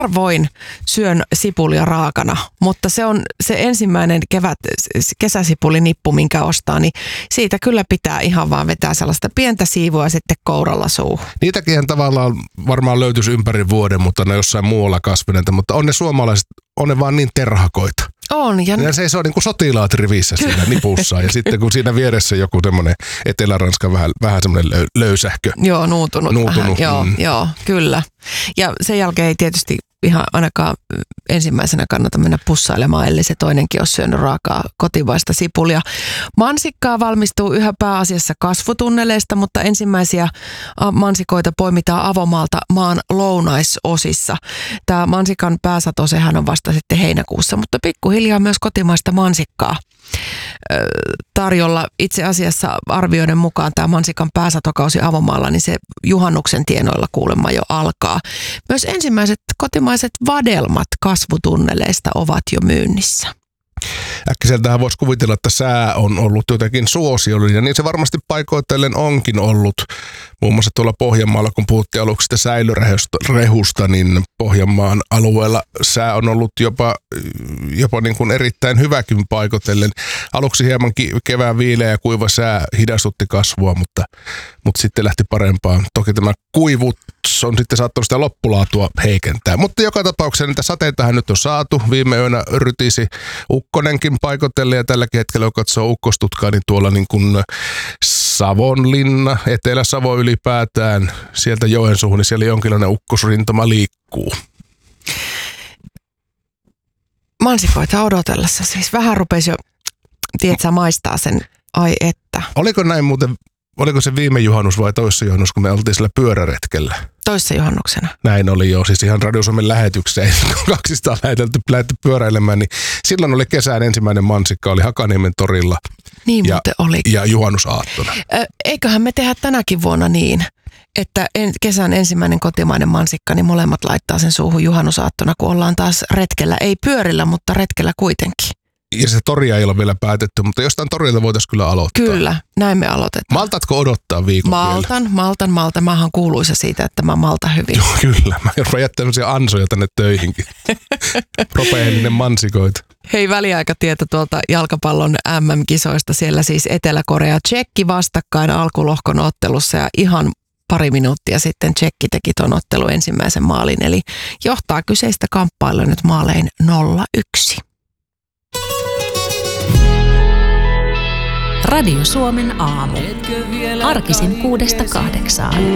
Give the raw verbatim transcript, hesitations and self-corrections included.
harvoin syön sipulia raakana, mutta se on se ensimmäinen kevät, kesäsipulinippu, minkä ostaa, niin siitä kyllä pitää ihan vaan vetää sellaista pientä siivua ja sitten kouralla suuhun. Niitäkin tavallaan varmaan löytyisi ympäri vuoden, mutta ne jossain muualla kasvineita, mutta on ne suomalaiset, on ne vaan niin terhakoita. On. Ja, ja se, se on niin kuin sotilaat rivissä siinä nipussa. Ja sitten kun siinä vieressä joku semmoinen Etelä-Ranskan vähän, vähän semmoinen löy, löysähkö. Joo, nuutunut, nuutunut. Vähän. Joo, mm. joo, kyllä. Ja sen jälkeen ei tietysti ihan ainakaan ensimmäisenä kannata mennä pussailemaan, eli se toinenkin olisi syönyt raakaa kotimaista sipulia. Mansikkaa valmistuu yhä pääasiassa kasvutunneleista, mutta ensimmäisiä mansikoita poimitaan avomaalta maan lounaisosissa. Tämä mansikan pääsato, sehän on vasta sitten heinäkuussa, mutta pikkuhiljaa myös kotimaista mansikkaa tarjolla. Itse asiassa arvioiden mukaan tämä mansikan pääsatokausi avomaalla, niin se juhannuksen tienoilla kuulemma jo alkaa. Myös ensimmäiset kotimaiset vadelmat kasvutunneleista ovat jo myynnissä. Äkkiseltähän voisi kuvitella, että sää on ollut jotenkin suosiollinen, ja niin se varmasti paikoitellen onkin ollut. Muun muassa tuolla Pohjanmaalla, kun puhuttiin aluksi sitä säilyrehusta, niin Pohjanmaan alueella sää on ollut jopa, jopa niin kuin erittäin hyväkin paikoitellen. Aluksi hieman kevään viileä ja kuiva sää hidastutti kasvua, mutta, mutta sitten lähti parempaan. Toki tämä kuivuus on sitten saattanut sitä loppulaatua heikentää. Mutta joka tapauksessa niitä sateitahan nyt on saatu. Viime yönä rytisi ukkonenkin paikotelle, ja tälläkin hetkellä, kun katsoo ukkostutkaa, niin tuolla niin kuin Savonlinna, Etelä-Savo ylipäätään, sieltä Joensuuhun, niin siellä jonkinlainen ukkosrintama liikkuu. Mansikoita odotellessa siis vähän rupesi jo, tiedätkö, maistaa sen, ai että. Oliko näin muuten, oliko se viime juhannus vai toissa juhannus, kun me oltiin sillä pyöräretkellä? Toissa juhannuksena. Näin oli jo, siis ihan Radio Suomen lähetykseen, kun kaksistaan lähetelty, lähdetty pyöräilemään, niin silloin oli kesän ensimmäinen mansikka, oli Hakaniemen torilla. Niin ja, muuten oli. Ja juhannusaattona. Ö, eiköhän me tehdä tänäkin vuonna niin, että en, kesän ensimmäinen kotimainen mansikka, niin molemmat laittaa sen suuhun juhannusaattona, kun ollaan taas retkellä. Ei pyörillä, mutta retkellä kuitenkin. Ja se toria ei ole vielä päätetty, mutta jostain torilta voitaisiin kyllä aloittaa. Kyllä, näin me aloitetaan. Maltatko odottaa viikon Maltan, vielä? maltan, maltan. Mä oon kuuluisa siitä, että mä maltan hyvin. Joo, kyllä. Mä rupean jättämään sellaisia ansoja tänne töihinkin. Propeellinen mansikoita. Hei, väliaikatieto tuolta jalkapallon M M-kisoista. Siellä siis Etelä-Korea Tšekki vastakkain alkulohkon ottelussa, ja ihan pari minuuttia sitten Tšekki teki ton ottelun ensimmäisen maalin. Eli johtaa kyseistä kamppailua nyt maalein nolla yksi. Radio Suomen aamu. Arkisin kuudesta kahdeksaan.